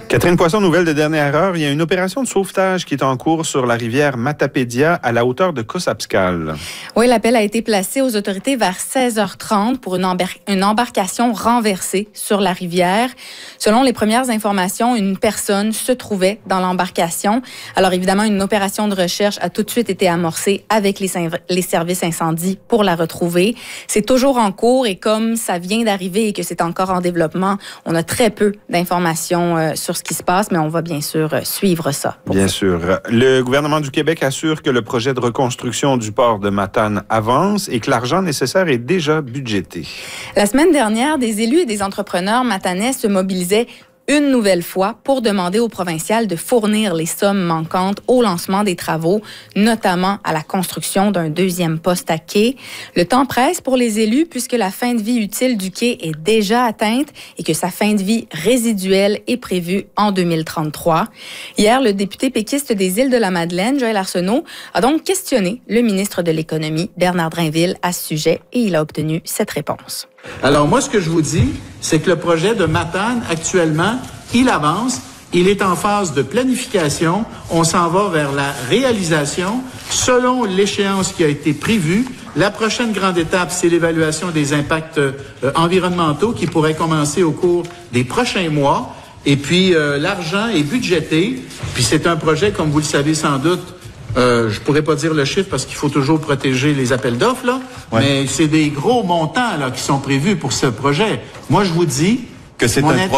Catherine Poisson, nouvelle de dernière heure. Il y a une opération de sauvetage qui est en cours sur la rivière Matapédia à la hauteur de Cossapscal. Oui, l'appel a été placé aux autorités vers 16h30 pour une embarcation renversée sur la rivière. Selon les premières informations, une personne se trouvait dans l'embarcation. Alors évidemment, une opération de recherche a tout de suite été amorcée avec les services incendie pour la retrouver. C'est toujours en cours et comme ça vient d'arriver et que c'est encore en développement, on a très peu d'informations sur ce qui se passe, mais on va bien sûr suivre ça. Bien sûr. Le gouvernement du Québec assure que le projet de reconstruction du port de Matane avance et que l'argent nécessaire est déjà budgété. La semaine dernière, des élus et des entrepreneurs matanais se mobilisaient une nouvelle fois pour demander au provincial de fournir les sommes manquantes au lancement des travaux, notamment à la construction d'un deuxième poste à quai. Le temps presse pour les élus puisque la fin de vie utile du quai est déjà atteinte et que sa fin de vie résiduelle est prévue en 2033. Hier, le député péquiste des Îles-de-la-Madeleine, Joël Arsenault, a donc questionné le ministre de l'Économie, Bernard Drinville, à ce sujet et il a obtenu cette réponse. Alors moi, ce que je vous dis, c'est que le projet de Matane, actuellement, il avance, il est en phase de planification, on s'en va vers la réalisation selon l'échéance qui a été prévue. La prochaine grande étape, c'est l'évaluation des impacts environnementaux qui pourrait commencer au cours des prochains mois. Et puis, l'argent est budgété, puis c'est un projet, comme vous le savez sans doute, je pourrais pas dire le chiffre parce qu'il faut toujours protéger les appels d'offres, là. Ouais. Mais c'est des gros montants, là, qui sont prévus pour ce projet. Moi, je vous dis que c'est un